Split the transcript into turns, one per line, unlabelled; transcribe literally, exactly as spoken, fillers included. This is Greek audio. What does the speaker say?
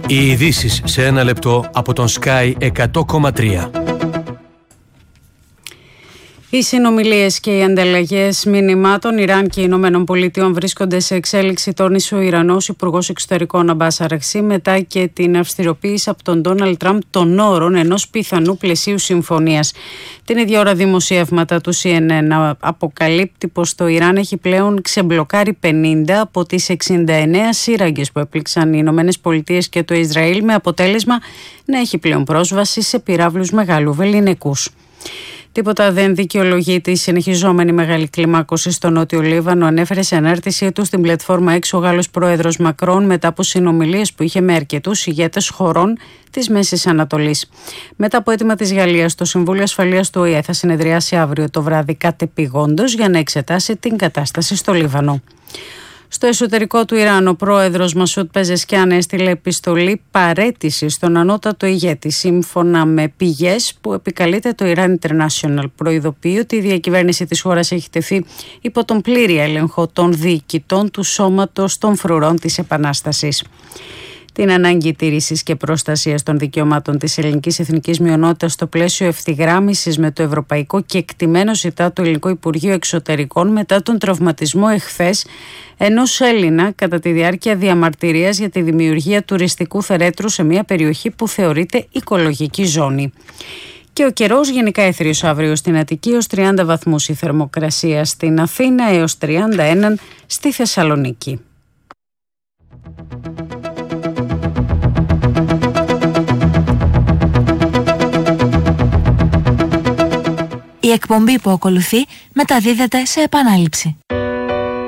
Οι ειδήσεις σε ένα λεπτό από τον Sky εκατό κόμμα τρία.
Οι συνομιλίες και οι ανταλλαγές μηνυμάτων Ιράν και Ηνωμένων Πολιτειών βρίσκονται σε εξέλιξη, τόνισε ο Ιρανός Υπουργός Εξωτερικών Αμπάς Αραχσί μετά και την αυστηροποίηση από τον Ντόναλντ Τραμπ των όρων ενός πιθανού πλαισίου συμφωνίας. Την ίδια ώρα δημοσιεύματα του Σι Εν Εν αποκαλύπτει πως το Ιράν έχει πλέον ξεμπλοκάρει πενήντα από τις εξήντα εννέα σύραγγες που έπληξαν οι Ηνωμένες Πολιτείες και το Ισραήλ, με αποτέλεσμα να έχει πλέον πρόσβαση σε πυράβλους μεγάλου βεληνικούς. Τίποτα δεν δικαιολογεί τη συνεχιζόμενη μεγάλη κλιμάκωση στο Νότιο Λίβανο, ανέφερε σε ανάρτησή του στην πλατφόρμα X ο Γάλλος πρόεδρος Μακρόν μετά από συνομιλίες που είχε με αρκετούς ηγέτες χωρών της Μέσης Ανατολής. Μετά από αίτημα της Γαλλίας, το Συμβούλιο Ασφαλείας του Ο Η Ε θα συνεδριάσει αύριο το βράδυ κατεπηγόντως για να εξετάσει την κατάσταση στο Λίβανο. Στο εσωτερικό του Ιράν, ο πρόεδρος Μασούτ Πεζεσκιάν έστειλε επιστολή παραίτησης στον ανώτατο ηγέτη. Σύμφωνα με πηγές που επικαλείται το Iran International, προειδοποιεί ότι η διακυβέρνηση της χώρας έχει τεθεί υπό τον πλήρη έλεγχο των διοικητών του σώματος των φρουρών της Επανάστασης. Την ανάγκη τήρησης και προστασίας των δικαιωμάτων της ελληνικής εθνικής μειονότητας στο πλαίσιο ευθυγράμμισης με το ευρωπαϊκό κεκτημένο ζητά το Ελληνικό Υπουργείο Εξωτερικών μετά τον τραυματισμό εχθές ενός Έλληνα κατά τη διάρκεια διαμαρτυρίας για τη δημιουργία τουριστικού φερέτρου σε μια περιοχή που θεωρείται οικολογική ζώνη. Και ο καιρός γενικά έθριος αύριο στην Αττική έως τριάντα βαθμούς η θερμοκρασία, στην Αθήνα έως τριάντα ένα στη Θεσσαλονίκη.
Η εκπομπή που ακολουθεί μεταδίδεται σε επανάληψη.